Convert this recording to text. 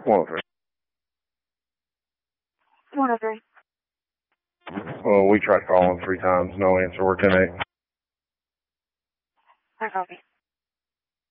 103. 103. Well, we tried calling 3 times. No answer. We're 10-8. I copy.